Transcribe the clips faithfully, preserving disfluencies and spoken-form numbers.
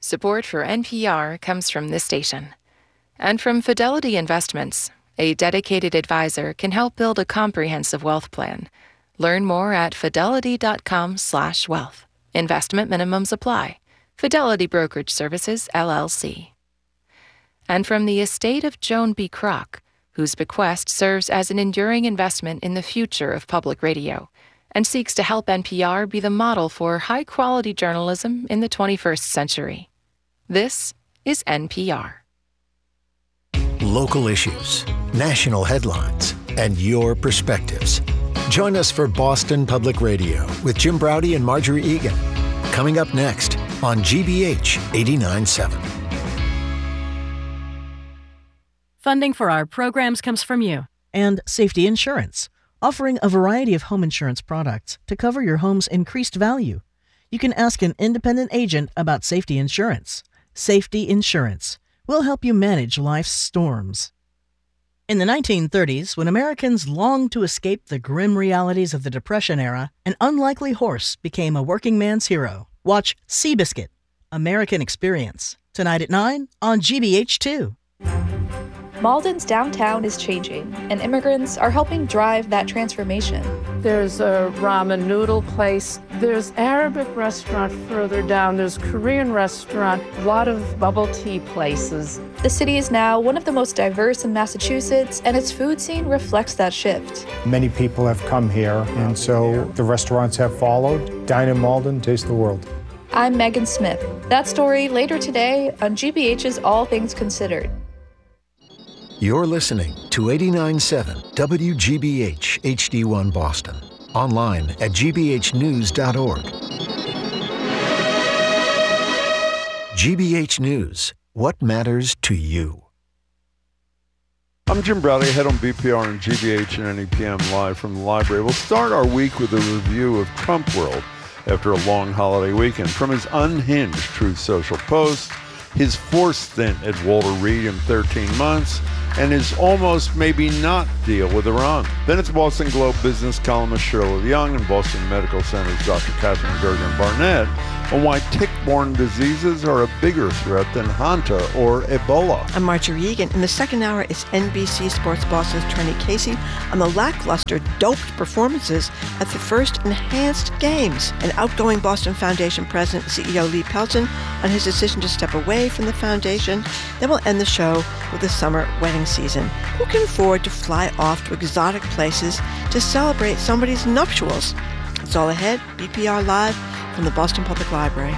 Support for N P R comes from this station. And from Fidelity Investments, a dedicated advisor can help build a comprehensive wealth plan. Learn more at fidelity.com slash wealth. Investment minimums apply. Fidelity Brokerage Services, L L C. And from the estate of Joan B. Kroc, whose bequest serves as an enduring investment in the future of public radio and seeks to help N P R be the model for high-quality journalism in the twenty-first century. This is N P R. Local issues, national headlines, and your perspectives. Join us for Boston Public Radio with Jim Braude and Marjorie Egan. Coming up next on G B H eighty-nine point seven. Funding for our programs comes from you. And Safety Insurance, offering a variety of home insurance products to cover your home's increased value. You can ask an independent agent about Safety Insurance. Safety Insurance will help you manage life's storms. In the nineteen thirties, when Americans longed to escape the grim realities of the Depression era, an unlikely horse became a working man's hero. Watch Seabiscuit, American Experience, tonight at nine on G B H two. Malden's downtown is changing, and immigrants are helping drive that transformation. There's a ramen noodle place. There's Arabic restaurant further down. There's Korean restaurant, a lot of bubble tea places. The city is now one of the most diverse in Massachusetts, and its food scene reflects that shift. Many people have come here, and so the restaurants have followed. Dine in Malden, taste the world. I'm Megan Smith. That story later today on G B H's All Things Considered. You're listening to eighty-nine point seven W G B H H D one Boston. Online at g b h news dot org. G B H News. What matters to you? I'm Jim Braude, head on B P R and G B H and N E P M live from the library. We'll start our week with a review of Trump World after a long holiday weekend. From his unhinged Truth Social post, his forced stint at Walter Reed in thirteen months, and his almost maybe not deal with Iran. Then it's Boston Globe business columnist Shirley Young and Boston Medical Center's Doctor Catherine Gergen-Barnett on why tick-borne diseases are a bigger threat than Hanta or Ebola. I'm Marjorie Egan. In the second hour, it's N B C Sports Boston's Trenny Casey on the lackluster, doped performances at the first Enhanced Games, and outgoing Boston Foundation President and C E O Lee Pelton on his decision to step away from the foundation. Then we'll end the show with the summer wedding season. Who can afford to fly off to exotic places to celebrate somebody's nuptials? It's all ahead. B P R Live from the Boston Public Library.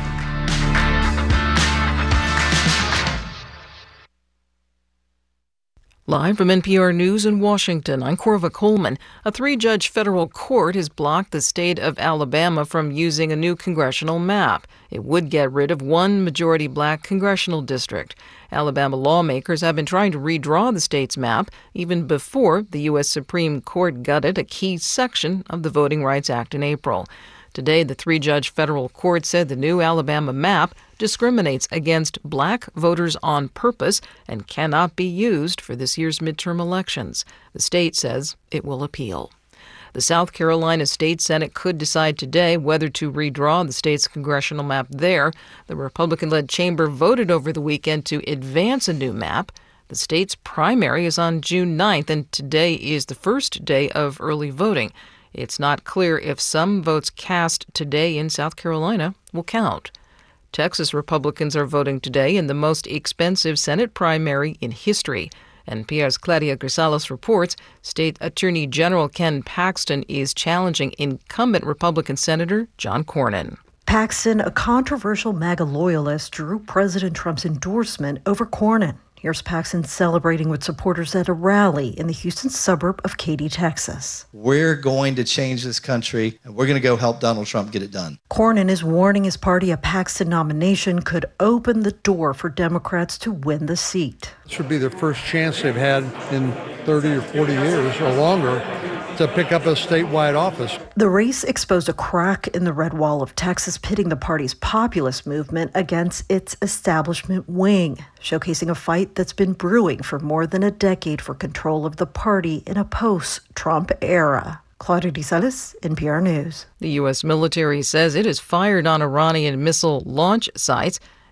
Live from N P R News in Washington, I'm Corva Coleman. A three-judge federal court has blocked the state of Alabama from using a new congressional map. It would get rid of one majority black congressional district. Alabama lawmakers have been trying to redraw the state's map even before the U S Supreme Court gutted a key section of the Voting Rights Act in April. Today, the three-judge federal court said the new Alabama map discriminates against black voters on purpose and cannot be used for this year's midterm elections. The state says it will appeal. The South Carolina State Senate could decide today whether to redraw the state's congressional map there. The Republican-led chamber voted over the weekend to advance a new map. The state's primary is on June ninth, and today is the first day of early voting. It's not clear if some votes cast today in South Carolina will count. Texas Republicans are voting today in the most expensive Senate primary in history. N P R's Claudia Grisales reports State Attorney General Ken Paxton is challenging incumbent Republican Senator John Cornyn. Paxton, a controversial MAGA loyalist, drew President Trump's endorsement over Cornyn. Here's Paxton celebrating with supporters at a rally in the Houston suburb of Katy, Texas. We're going to change this country, and we're going to go help Donald Trump get it done. Cornyn is warning his party a Paxton nomination could open the door for Democrats to win the seat. This would be the first chance they've had in thirty or forty years or longer to pick up a statewide office. The race exposed a crack in the red wall of Texas, pitting the party's populist movement against its establishment wing, showcasing a fight that's been brewing for more than a decade for control of the party in a post-Trump era. Claudia Grisales, N P R News. The U S military says it has fired on Iranian missile launch sites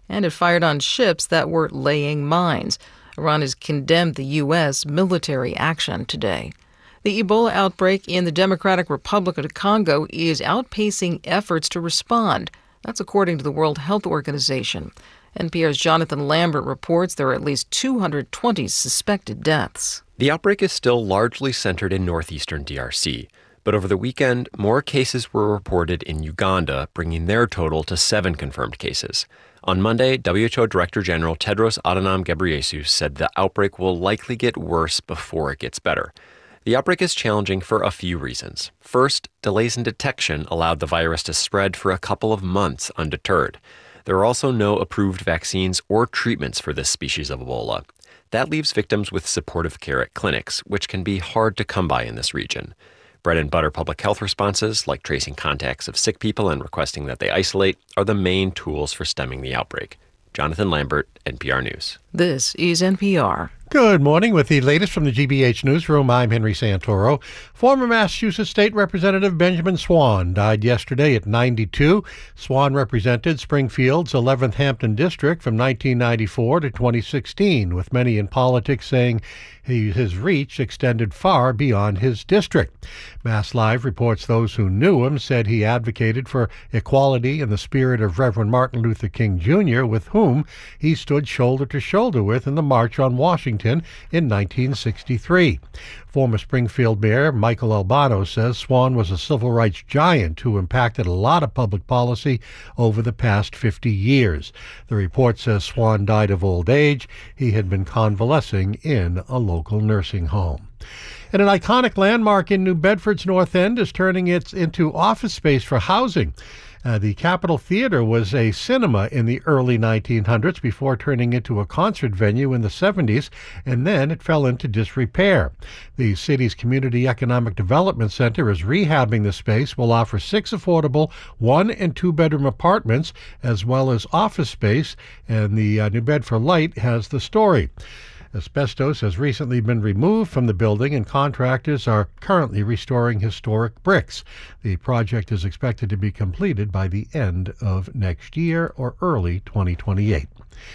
and it fired on ships that were laying mines. Iran has condemned the U S military action today. The Ebola outbreak in the Democratic Republic of Congo is outpacing efforts to respond. That's according to the World Health Organization. N P R's Jonathan Lambert reports there are at least two hundred twenty suspected deaths. The outbreak is still largely centered in northeastern D R C, but over the weekend, more cases were reported in Uganda, bringing their total to seven confirmed cases. On Monday, W H O Director General Tedros Adhanom Ghebreyesus said the outbreak will likely get worse before it gets better. The outbreak is challenging for a few reasons. First, delays in detection allowed the virus to spread for a couple of months undeterred. There are also no approved vaccines or treatments for this species of Ebola. That leaves victims with supportive care at clinics, which can be hard to come by in this region. Bread and butter public health responses, like tracing contacts of sick people and requesting that they isolate, are the main tools for stemming the outbreak. Jonathan Lambert, N P R News. This is N P R. Good morning. With the latest from the G B H Newsroom, I'm Henry Santoro. Former Massachusetts State Representative Benjamin Swan died yesterday at ninety-two. Swan represented Springfield's eleventh Hampton District from nineteen ninety-four to twenty sixteen, with many in politics saying he, his reach extended far beyond his district. Mass Live reports those who knew him said he advocated for equality in the spirit of Reverend Martin Luther King Junior, with whom he stood shoulder to shoulder with in the March on Washington in nineteen sixty-three. Former Springfield Mayor Michael Albano says Swan was a civil rights giant who impacted a lot of public policy over the past fifty years. The report says Swan died of old age. He had been convalescing in a local nursing home. And an iconic landmark in New Bedford's North End is turning it into office space for housing. Uh, the Capitol Theater was a cinema in the early nineteen hundreds before turning into a concert venue in the seventies, and then it fell into disrepair. The city's Community Economic Development Center is rehabbing the space, will offer six affordable one- and two-bedroom apartments, as well as office space, and the uh, New Bedford Light has the story. Asbestos has recently been removed from the building, and contractors are currently restoring historic bricks. The project is expected to be completed by the end of next year or early twenty twenty-eight.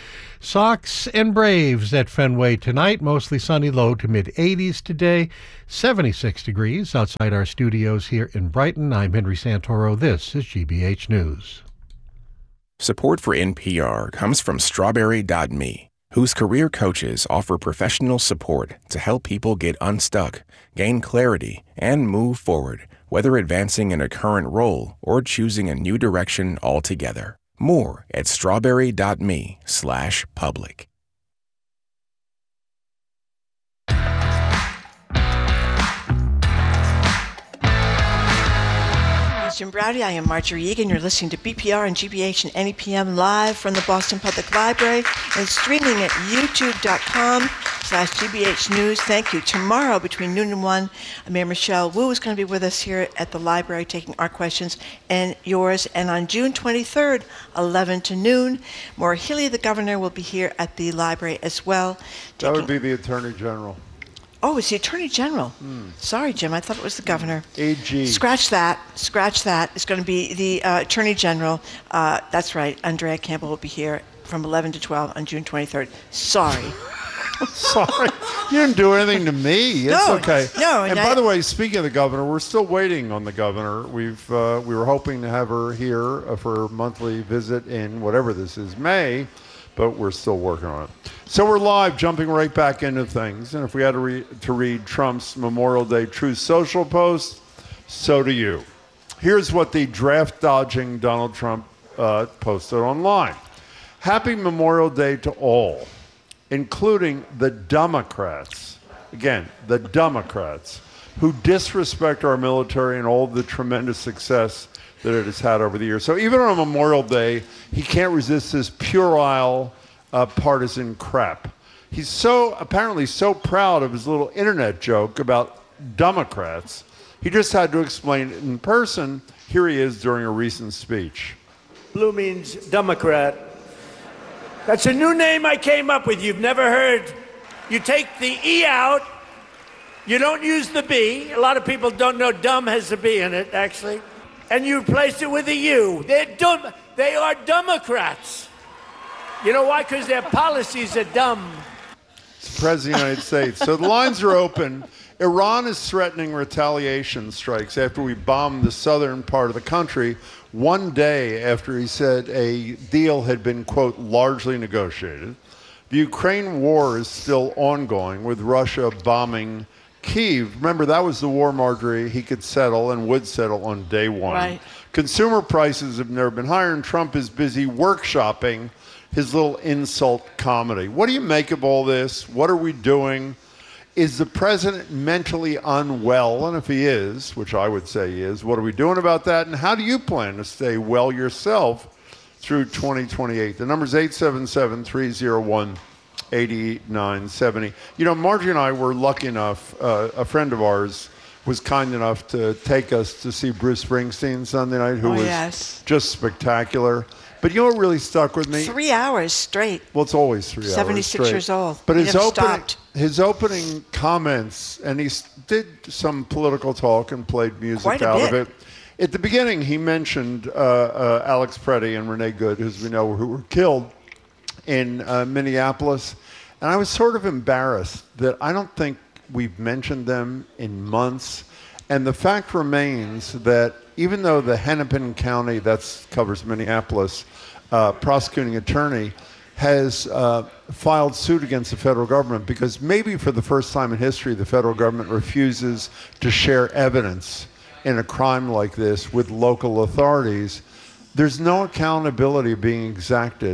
Sox and Braves at Fenway tonight. Mostly sunny, low to mid eighties today. seventy-six degrees outside our studios here in Brighton. I'm Henry Santoro. This is G B H News. Support for N P R comes from Strawberry dot me, whose career coaches offer professional support to help people get unstuck, gain clarity, and move forward, whether advancing in a current role or choosing a new direction altogether. More at strawberry dot me slash public. Jim Browdy. I am Marjorie Egan. You're listening to B P R and G B H and N E P M live from the Boston Public Library and streaming at youtube.com slash GBH News. Thank you. Tomorrow between noon and one, Mayor Michelle Wu is going to be with us here at the library taking our questions and yours. And on June twenty-third, eleven to noon, Maura Healey, the governor, will be here at the library as well. That would be the Attorney General. Oh, it's the Attorney General. Mm. Sorry, Jim. I thought it was the governor. A G. Scratch that. Scratch that. It's going to be the uh, Attorney General. Uh, that's right. Andrea Campbell will be here from eleven to twelve on June twenty-third. Sorry. Sorry. You didn't do anything to me. It's no, okay. No. And, and by I, the way, speaking of the governor, we're still waiting on the governor. We've uh, we were hoping to have her here for a monthly visit in whatever this is, May, but we're still working on it. So we're live, jumping right back into things. And if we had to, re- to read Trump's Memorial Day Truth Social post, so do you. Here's what the draft-dodging Donald Trump uh, posted online. Happy Memorial Day to all, including the Democrats, again, the Democrats, who disrespect our military and all the tremendous success that it has had over the years. So even on Memorial Day, he can't resist this puerile uh, partisan crap. He's so apparently so proud of his little internet joke about Democrats, he just had to explain it in person. Here he is during a recent speech. Blue means Democrat. That's a new name I came up with. You've never heard. You take the E out. You don't use the B. A lot of people don't know dumb has a B in it, actually. And you replace it with a U. They're dumb. They are Democrats. You know why? Because their policies are dumb. It's the President of the United States. So the lines are open. Iran is threatening retaliation strikes after we bombed the southern part of the country one day after he said a deal had been, quote, largely negotiated. The Ukraine war is still ongoing with Russia bombing Kyiv. Remember, that was the war, Marjorie, he could settle and would settle on day one. Right. Consumer prices have never been higher, and Trump is busy workshopping his little insult comedy. What do you make of all this? What are we doing? Is the president mentally unwell? And if he is, which I would say he is, what are we doing about that? And how do you plan to stay well yourself through twenty twenty-eight? The number's eight seven seven, three oh one, eight nine seven oh. You know, Margie and I were lucky enough, uh, a friend of ours was kind enough to take us to see Bruce Springsteen Sunday night, who oh, was yes. just spectacular. But you know what really stuck with me? Three hours straight. Well, it's always three seventy-six hours straight. years old. But he his never opening, stopped. his opening comments, and he did some political talk and played music Quite a out bit. of it. At the beginning, he mentioned uh, uh, Alex Preddy and Renee Good, who we know who were killed in uh, Minneapolis. And I was sort of embarrassed that I don't think we've mentioned them in months. And the fact remains that even though the Hennepin County, that covers Minneapolis, uh, prosecuting attorney has uh, filed suit against the federal government because maybe for the first time in history, the federal government refuses to share evidence in a crime like this with local authorities. There's no accountability being exacted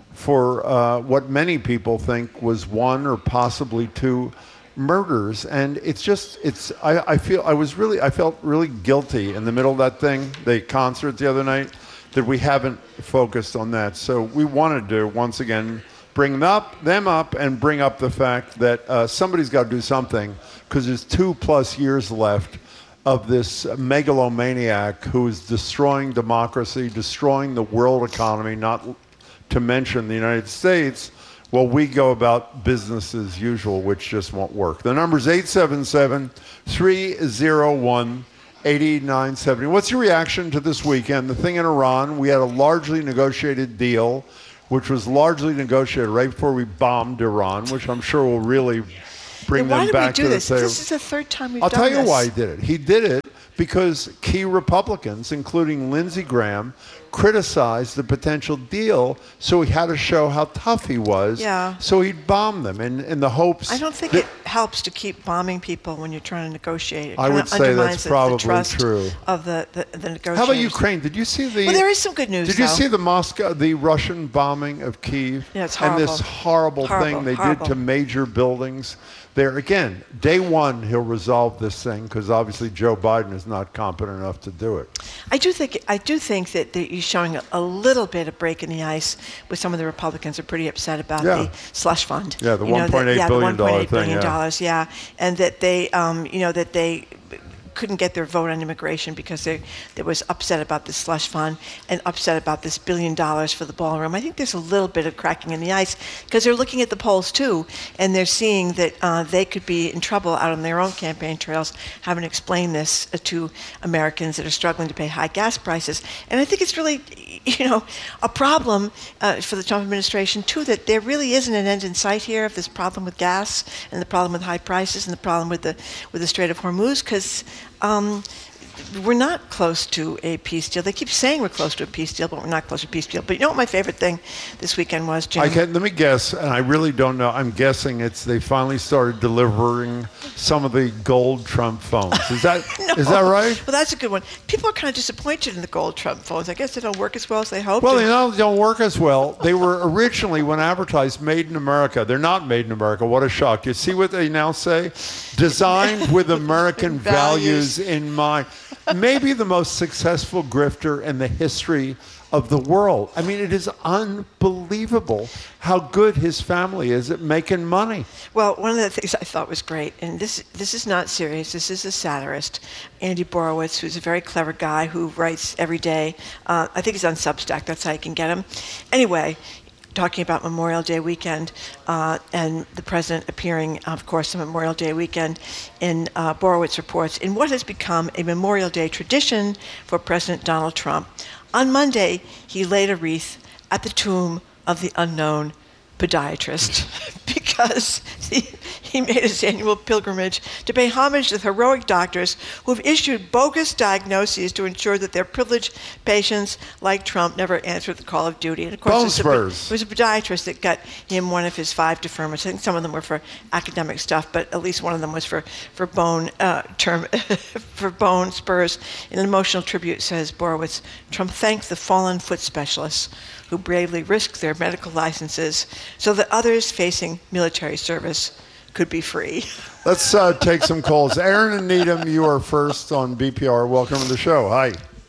for uh, what many people think was one or possibly two murders. And it's just, it's, I, I feel, I was really, I felt really guilty in the middle of that thing, the concert the other night, that we haven't focused on that. So we wanted to, once again, bring them up, them up and bring up the fact that uh, somebody's got to do something because there's two plus years left of this megalomaniac who is destroying democracy, destroying the world economy, not to mention the United States. Well, we go about business as usual, which just won't work. The number's eight seven seven, three oh one, eight nine seven oh. What's your reaction to this weekend? The thing in Iran, we had a largely negotiated deal, which was largely negotiated right before we bombed Iran, which I'm sure will really bring yeah, them back to the table. Why did we do this? This is the third time we've I'll done tell you this. why he did it. He did it because key Republicans, including Lindsey Graham, criticized the potential deal, so he had to show how tough he was. Yeah. So he'd bomb them in, in the hopes. I don't think that, it helps to keep bombing people when you're trying to negotiate. It I would say that's the, probably the trust true. Of the, the, the negotiators. How about Ukraine? Did you see the? Well, there is some good news. Did you though. see the Moscow, the Russian bombing of Kyiv? Yeah, it's horrible. And this horrible, horrible thing they horrible. did to major buildings. There again, day one he'll resolve this thing because obviously Joe Biden is not competent enough to do it. I do think I do think that the, he's showing a, a little bit of break in the ice with some of the Republicans are pretty upset about Yeah. the slush fund. Yeah, the You know, one point eight that- yeah, the billion dollar one point eight billion thing, yeah. dollars, yeah, and that they, um, you know, that they couldn't get their vote on immigration because they, they was upset about the slush fund and upset about this billion dollars for the ballroom. I think there's a little bit of cracking in the ice because they're looking at the polls too, and they're seeing that uh, they could be in trouble out on their own campaign trails having to explain this uh, to Americans that are struggling to pay high gas prices. And I think it's really, you know, a problem uh, for the Trump administration too, that there really isn't an end in sight here of this problem with gas and the problem with high prices and the problem with the with the Strait of Hormuz, because Um, we're not close to a peace deal. They keep saying we're close to a peace deal, but we're not close to a peace deal. But you know what my favorite thing this weekend was, Jim? I can, let me guess, and I really don't know. I'm guessing it's they finally started delivering some of the gold Trump phones. Is that No. is that right? Well, that's a good one. People are kind of disappointed in the gold Trump phones. I guess they don't work as well as they hoped. Well, And- they don't, don't work as well. They were originally, when advertised, made in America. They're not made in America. What a shock. You see what they now say? Designed with American values. Values. in mind. Maybe the most successful grifter in the history of the world. I mean, it is unbelievable how good his family is at making money. Well, one of the things I thought was great, and this this is not serious, this is a satirist, Andy Borowitz, who's a very clever guy who writes every day. Uh, I think he's on Substack, that's how you can get him. Anyway, talking about Memorial Day weekend uh, and the president appearing, of course, on Memorial Day weekend in uh, Borowitz reports, in what has become a Memorial Day tradition for President Donald Trump. On Monday, he laid a wreath at the tomb of the unknown podiatrist because he, he made his annual pilgrimage to pay homage to the heroic doctors who have issued bogus diagnoses to ensure that their privileged patients, like Trump, never answered the call of duty. And of course, Bone it was, a, spurs. it was a podiatrist that got him one of his five deferments. I think some of them were for academic stuff, but at least one of them was for for bone uh, term for bone spurs. In an emotional tribute, says Borowitz, Trump thanked the fallen foot specialists who bravely risked their medical licenses so that others facing military service could be free. Let's uh, take some calls. Aaron and Needham, you are first on B P R. Welcome to the show. Hi.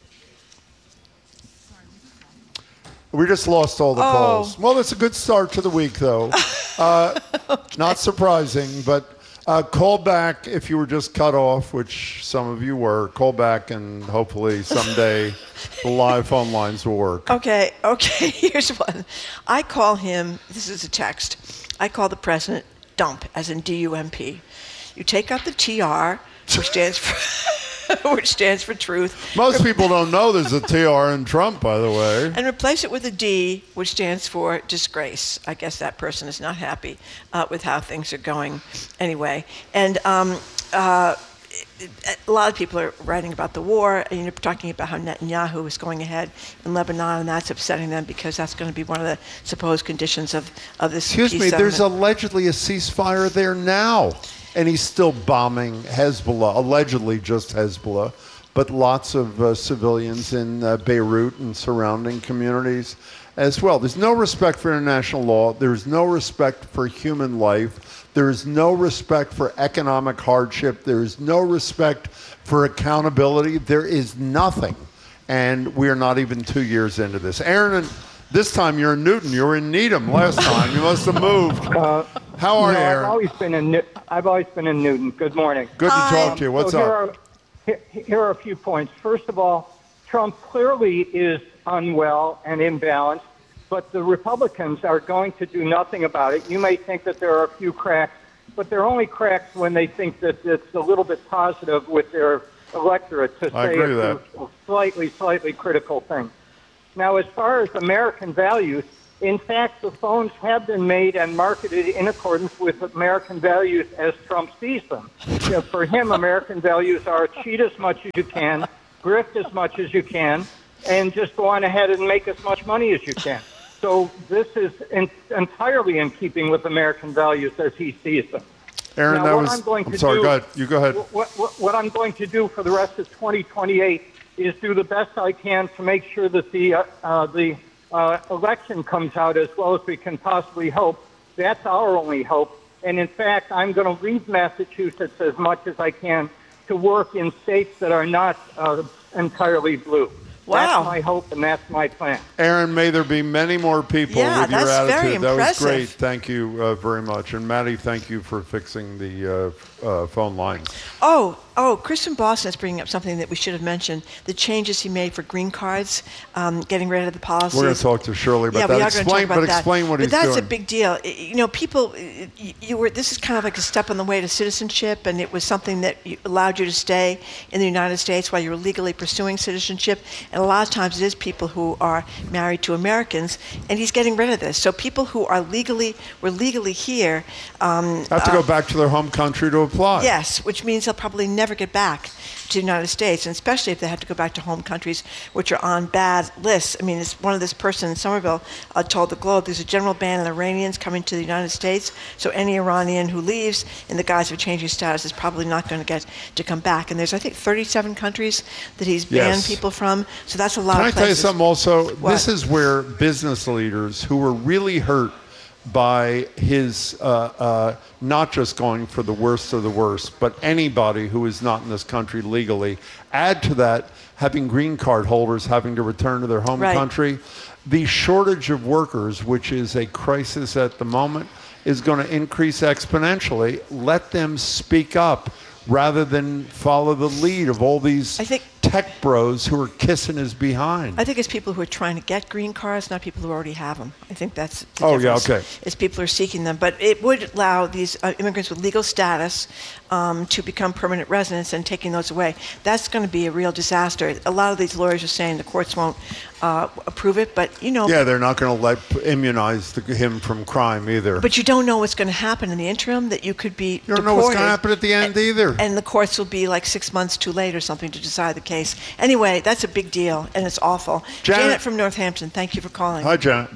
We just lost all the Oh. calls. Well, it's a good start to the week, though. Uh, Okay. Not surprising, but uh, call back if you were just cut off, which some of you were. Call back, and hopefully someday the live phone lines will work. Okay, okay, here's one. I call him, this is a text, I call the president dump, as in D U M P. You take out the T R, which stands for, which stands for truth. Most people don't know there's a T R in Trump, by the way. And replace it with a D, which stands for disgrace. I guess that person is not happy uh, with how things are going anyway. And um, uh, a lot of people are writing about the war, and you're talking about how Netanyahu is going ahead in Lebanon, and that's upsetting them because that's going to be one of the supposed conditions of, of this Excuse peace me, there's settlement. allegedly a ceasefire there now, and he's still bombing Hezbollah, allegedly just Hezbollah, but lots of uh, civilians in uh, Beirut and surrounding communities as well. There's no respect for international law. There's no respect for human life. There is no respect for economic hardship. There is no respect for accountability. There is nothing. And we are not even two years into this. Aaron, and this time you're in Newton. You were in Needham last time. You must have moved. Uh, How are no, you, Aaron? I've always been in. New- I've always been in Newton. Good morning. Good to talk to you. What's so here up? Are, here, here are a few points. First of all, Trump clearly is unwell and imbalanced, but the Republicans are going to do nothing about it. You may think that there are a few cracks, but they're only cracks when they think that it's a little bit positive with their electorate to I say agree a with few slightly, slightly critical things. Now, as far as American values, in fact, the phones have been made and marketed in accordance with American values as Trump sees them. You know, for him, American values are cheat as much as you can, grift as much as you can, and just go on ahead and make as much money as you can. So this is in, entirely in keeping with American values as he sees them. Aaron, now, that what was... I'm, going I'm to sorry, do, go ahead. You go ahead. What, what, what I'm going to do for the rest of twenty twenty-eight is do the best I can to make sure that the uh, uh, the uh, election comes out as well as we can possibly hope. That's our only hope. And in fact, I'm going to leave Massachusetts as much as I can to work in states that are not uh, entirely blue. Wow. That's my hope, and that's my plan. Aaron, may there be many more people Yeah, with your that's attitude. very That was impressive. great. Thank you uh, very much. And Maddie, thank you for fixing the uh, uh, phone lines. Oh, oh, Chris in Boston is bringing up something that we should have mentioned, the changes he made for green cards, um, getting rid of the policies. We're going to talk to Shirley about yeah, that. we are going to talk Explain, about but that. explain what but he's that's doing. a big deal. I- You know, people, y- y- you were. This is kind of like a step on the way to citizenship, and it was something that you- allowed you to stay in the United States while you were legally pursuing citizenship. And a lot of times, it is people who are married to Americans, and he's getting rid of this. So people who are legally were legally here um, Have to uh, go back to their home country to apply. Yes, which means they'll probably never get back to the United States, and especially if they have to go back to home countries which are on bad lists. I mean, it's one of this person in Somerville uh, told the Globe there's a general ban on Iranians coming to the United States, so any Iranian who leaves in the guise of changing status is probably not going to get to come back. And there's, I think, thirty-seven countries that he's banned Yes. people from, so that's a lot Can I of tell you places. something also? What? This is where business leaders who were really hurt by his uh, uh, not just going for the worst of the worst, but anybody who is not in this country legally. Add to that having green card holders having to return to their home Right. country. The shortage of workers, which is a crisis at the moment, is going to increase exponentially. Let them speak up rather than follow the lead of all these I think- tech bros who are kissing his behind. I think it's people who are trying to get green cards, not people who already have them. I think that's the oh, difference. yeah, okay. It's people who are seeking them. But it would allow these uh, immigrants with legal status um, to become permanent residents, and taking those away. That's going to be a real disaster. A lot of these lawyers are saying the courts won't uh, approve it, but, you know. Yeah, they're not going to let immunize the, him from crime either. But you don't know what's going to happen in the interim, that you could be You don't deported, know what's going to happen at the end and, either. And the courts will be like six months too late or something to decide the case. Anyway, that's a big deal, and it's awful. Janet, Janet from Northampton, thank you for calling. Hi, Janet.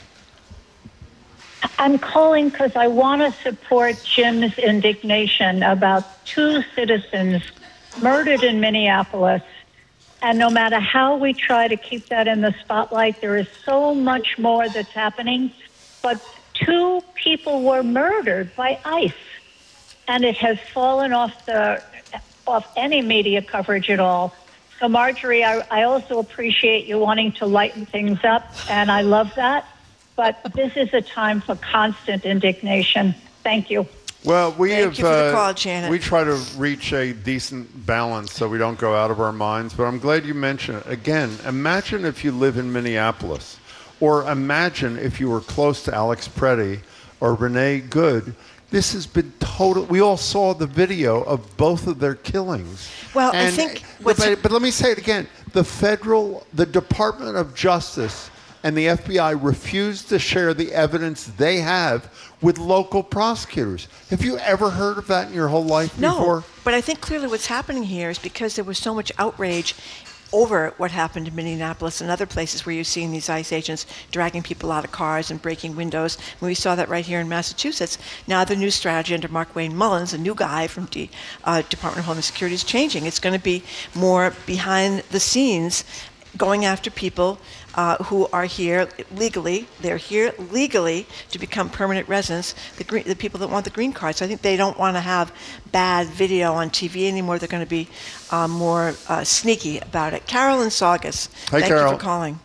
I'm calling because I want to support Jim's indignation about two citizens murdered in Minneapolis. And no matter how we try to keep that in the spotlight, there is so much more that's happening. But two people were murdered by ICE, and it has fallen off the off any media coverage at all. So, Marjorie, I, I also appreciate you wanting to lighten things up, and I love that. But this is a time for constant indignation. Thank you. Well, we Thank have. you for the uh, call, Janet. We try to reach a decent balance so we don't go out of our minds. But I'm glad you mentioned it. Again, imagine if you live in Minneapolis, or imagine if you were close to Alex Preddy or Renee Good. This has been total. We all saw the video of both of their killings. Well, and, I think. But, but let me say it again. The federal, the Department of Justice and the F B I refused to share the evidence they have with local prosecutors. Have you ever heard of that in your whole life no, before? But I think clearly what's happening here is because there was so much outrage over what happened in Minneapolis and other places where you're seeing these ICE agents dragging people out of cars and breaking windows. And we saw that right here in Massachusetts. Now the new strategy under Markwayne Mullins, a new guy from the uh, Department of Homeland Security, is changing. It's going to be more behind the scenes, going after people uh, who are here legally. They're here legally to become permanent residents, the, green, the people that want the green cards. So I think they don't want to have bad video on T V anymore. They're going to be uh, more uh, sneaky about it. Carolyn Saugus, Hi, thank Carol. you for calling.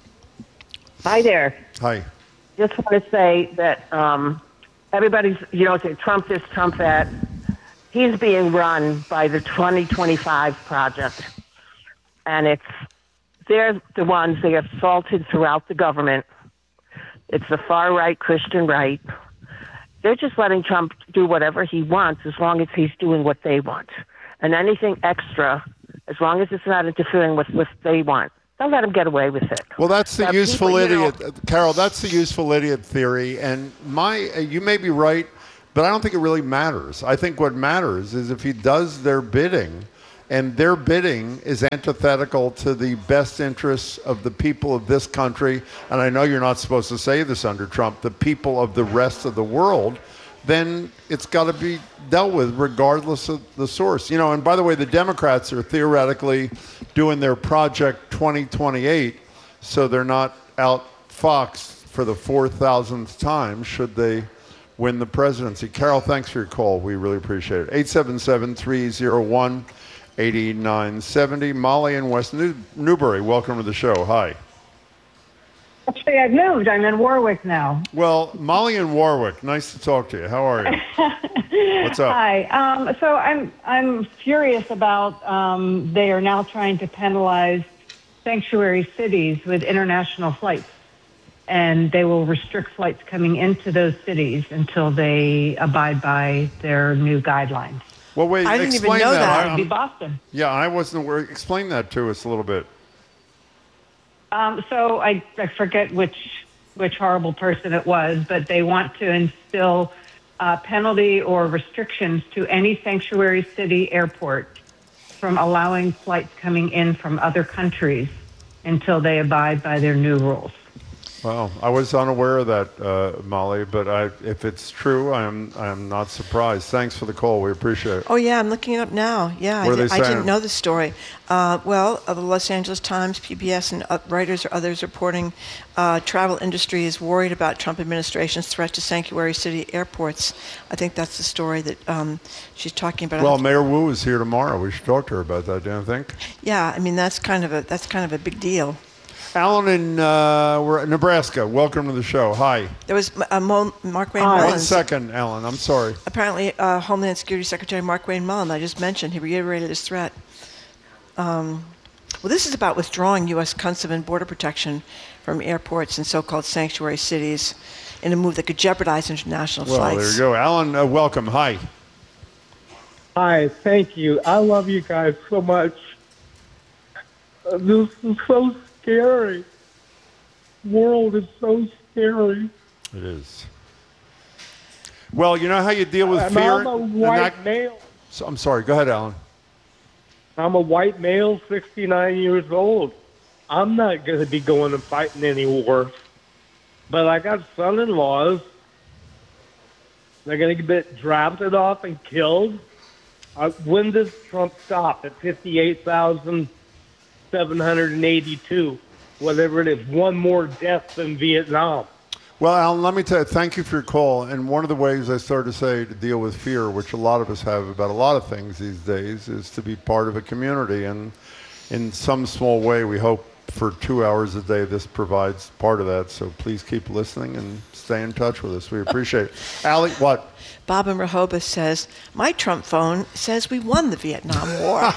Hi there. Hi. Just want to say that um, everybody's, you know, say Trump this, Trump that. He's being run by the twenty twenty-five Project. And it's they're the ones they have assaulted throughout the government. It's the far-right Christian right. They're just letting Trump do whatever he wants as long as he's doing what they want. And anything extra, as long as it's not interfering with what they want, they'll let him get away with it. Well, that's the Uh, useful people, you know- idiot, Carol. That's the useful idiot theory. And my, uh, you may be right, but I don't think it really matters. I think what matters is if he does their bidding, and their bidding is antithetical to the best interests of the people of this country, and I know you're not supposed to say this under Trump, the people of the rest of the world, then it's got to be dealt with regardless of the source. You know, and by the way, the Democrats are theoretically doing their Project twenty twenty-eight, so they're not outfoxed for the four thousandth time should they win the presidency. Carol, thanks for your call. We really appreciate it. eight seven seven, three oh one, eight nine seven oh. Molly in West New- Newbury, welcome to the show. Hi. Actually, I've moved. I'm in Warwick now. Well, Molly in Warwick, nice to talk to you. How are you? What's up? Hi. Um, so I'm I'm furious about um, they are now trying to penalize sanctuary cities with international flights, and they will restrict flights coming into those cities until they abide by their new guidelines. Well, wait, I didn't even explain know that. that. I- It'd be Boston. Yeah, I wasn't aware. Explain that to us a little bit. Um, so I, I forget which which horrible person it was, but they want to instill uh, penalty or restrictions to any sanctuary city airport from allowing flights coming in from other countries until they abide by their new rules. Wow, I was unaware of that, uh, Molly, but I, if it's true, I'm I'm not surprised. Thanks for the call. We appreciate it. Oh, yeah, I'm looking it up now. Yeah, What I, are did, they I didn't saying? know the story. Uh, well, uh, the Los Angeles Times, P B S, and uh, writers or others reporting uh, travel industry is worried about Trump administration's threat to sanctuary city airports. I think that's the story that um, she's talking about. Well, Mayor Wu is here tomorrow. We should talk to her about that, don't you think? Yeah, I mean, that's kind of a that's kind of a big deal. Alan in uh, we're in Nebraska, welcome to the show. Hi. There was uh, Mo- Markwayne One Mullins. second, Alan. I'm sorry. Apparently, uh, Homeland Security Secretary Markwayne Mullins, I just mentioned, he reiterated his threat. Um, Well, this is about withdrawing U S Customs and Border Protection from airports and so-called sanctuary cities in a move that could jeopardize international well, flights. Well, there you go. Alan, uh, welcome. Hi. Hi, thank you. I love you guys so much. Uh, this is so scary. The world is so scary. It is. Well, you know how you deal with and fear? I'm a white that, male. So, I'm sorry. Go ahead, Alan. I'm a white male, sixty-nine years old. I'm not going to be going and fighting any wars. But I got son-in-laws. They're going to get drafted off and killed. Uh, when does Trump stop? At fifty-eight thousand seven hundred eighty-two, whatever it is, one more death than Vietnam. Well, Alan, let me tell you, thank you for your call. And one of the ways I started to say to deal with fear, which a lot of us have about a lot of things these days, is to be part of a community. And in some small way, we hope for two hours a day this provides part of that. So please keep listening and stay in touch with us. We appreciate it. Allie, what? Bob in Rehoboth says, my Trump phone says we won the Vietnam War.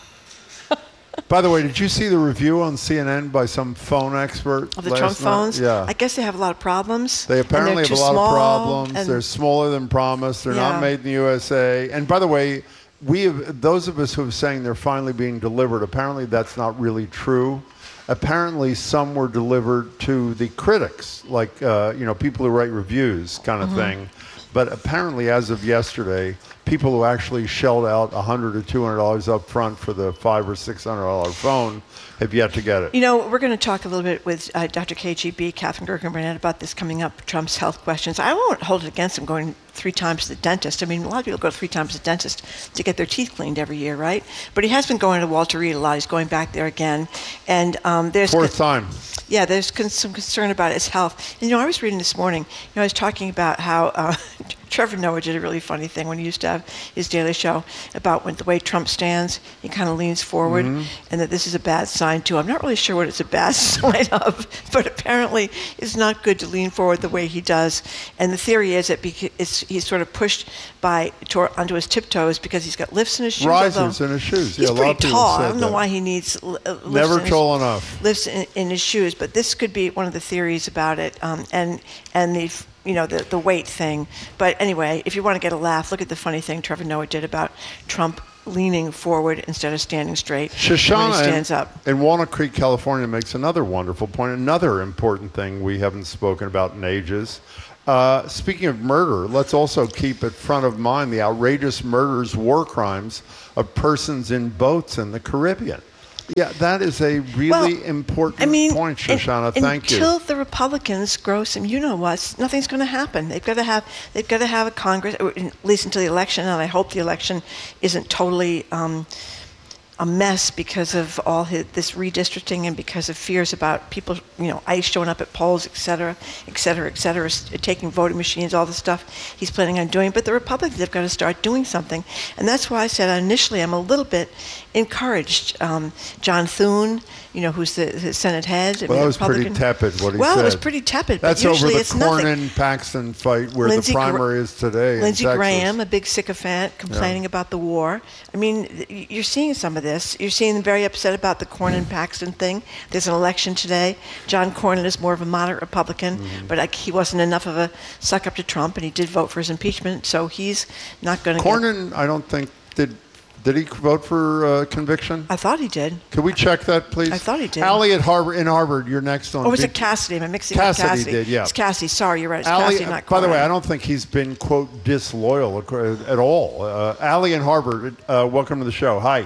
By the way, did you see the review on C N N by some phone expert Of the last Trump night? phones? Yeah. I guess they have a lot of problems. They apparently have a lot of problems. They're smaller than promised. They're Yeah. not made in the U S A. And by the way, we have, those of us who are saying they're finally being delivered, apparently that's not really true. Apparently some were delivered to the critics, like uh, you know, people who write reviews kind of Mhm. thing. But apparently, as of yesterday, people who actually shelled out one hundred or two hundred dollars up front for the five or six hundred dollar phone have yet to get it. You know, we're going to talk a little bit with uh, Doctor K G B, Catherine Gergen Burnett, about this coming up, Trump's health questions. I won't hold it against him going three times to the dentist. I mean, a lot of people go three times to the dentist to get their teeth cleaned every year, right? But he has been going to Walter Reed a lot. He's going back there again. And um, there's Fourth time. Yeah, there's con- some concern about his health. And, you know, I was reading this morning, you know, I was talking about how uh, Trevor Noah did a really funny thing when he used to have his Daily Show about when the way Trump stands, he kind of leans forward, Mhm. and that this is a bad sign, too. I'm not really sure what it's a bad sign of, but apparently it's not good to lean forward the way he does. And the theory is that beca- it's, he's sort of pushed by tor- onto his tiptoes because he's got lifts in his shoes. Risers although in his shoes. He's Yeah, a lot pretty of people tall. I said don't know that. why he needs uh, lifts Never in his- tall enough. lifts in, in his shoes, but this could be one of the theories about it, um, and and the you know the the weight thing. But anyway, if you want to get a laugh, look at the funny thing Trevor Noah did about Trump leaning forward instead of standing straight when he Shoshana stands in, up. in Walnut Creek, California, makes another wonderful point, another important thing we haven't spoken about in ages. Uh, speaking of murder, let's also keep at front of mind the outrageous murders, war crimes of persons in boats in the Caribbean. Yeah, that is a really Well, important I mean, point, Shoshana. un- Thank you. Until the Republicans grow some, you know what? Nothing's going to happen. They've got to have, they've got to have a Congress, or at least until the election. And I hope the election isn't totally um, a mess because of all his, this redistricting and because of fears about people, you know, ICE showing up at polls, et cetera, et cetera, et cetera, s- taking voting machines, all the stuff he's planning on doing. But the Republicans have got to start doing something. And that's why I said initially I'm a little bit encouraged. Um, John Thune, you know, who's the, the Senate head. I Well, mean, that was pretty Republican- tepid, what he well, said. it was pretty tepid, but That's usually over the it's nothing. Cornyn-Paxton fight where Lindsey the Gra- primary is today in Lindsey Texas. Graham, a big sycophant, complaining about the war. I mean, th- you're seeing some of this. You're seeing them very upset about the Cornyn-Paxton thing. There's an election today. John Cornyn is more of a moderate Republican, Mm-hmm. but like, he wasn't enough of a suck up to Trump, and he did vote for his impeachment, so he's not going to get... Cornyn, I don't think, did did he vote for uh, conviction? I thought he did. Could we check that, please? I thought he did. Allie at Harvard, in Harvard, you're next on. Or was B- it Cassidy? Am I mixing Cassidy with Cassidy? did, yeah. It's Cassidy. Sorry, you're right. It's Allie, Cassidy, not by the way, Cornyn. I don't think he's been, quote, disloyal ac- at all. Uh, Allie in Harvard, uh, welcome to the show. Hi.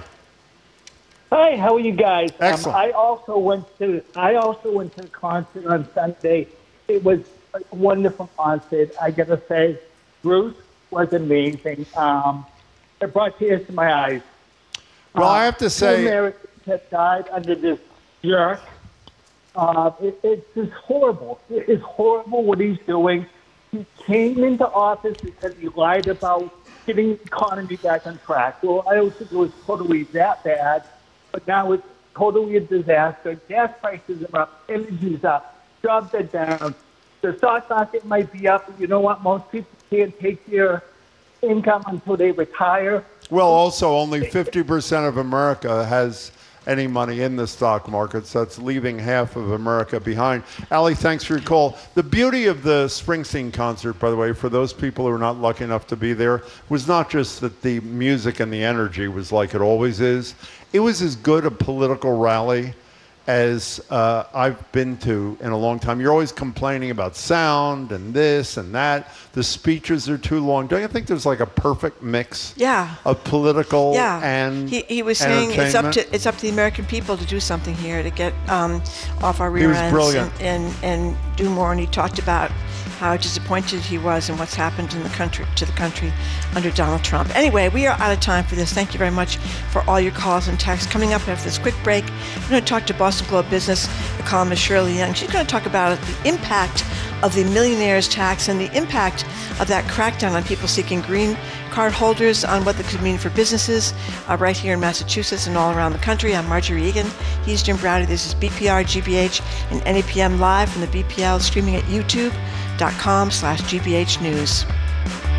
Hi, how are you guys? Excellent. Um, I also went to I also went to the concert on Sunday. It was a wonderful concert. I gotta say, Bruce was amazing. Um, it brought tears to my eyes. Well, I have to Two say- Americans have died under this jerk. Uh, it, it's just horrible. It is horrible what he's doing. He came into office because he lied about getting the economy back on track. Well, I don't think it was totally that bad, but now it's totally a disaster. Gas prices are up, energy's up, jobs are down. The stock market might be up, but you know what? Most people can't take their income until they retire. Well, also, only fifty percent of America has any money in the stock markets. That's leaving half of America behind. Allie, thanks for your call. The beauty of the Springsteen concert, by the way, for those people who are not lucky enough to be there, was not just that the music and the energy was like it always is. It was as good a political rally as uh, I've been to in a long time. You're always complaining about sound and this and that. The speeches are too long. Don't you think there's like a perfect mix yeah. of political yeah. and he, he was saying it's up to it's up to the American people to do something here, to get um, off our rear ends and, and, and do more. And he talked about how disappointed he was in what's happened in the country to the country under Donald Trump. Anyway, we are out of time for this. Thank you very much for all your calls and texts. Coming up after this quick break, we're going to talk to Boston Globe Business economist Shirley Young. She's going to talk about the impact of the millionaire's tax and the impact of that crackdown on people seeking green card holders, on what that could mean for businesses uh, right here in Massachusetts and all around the country. I'm Marjorie Egan. He's Jim Browdy. This is B P R, G B H, and N E P M live from the B P L, streaming at youtube dot com slash G B H News.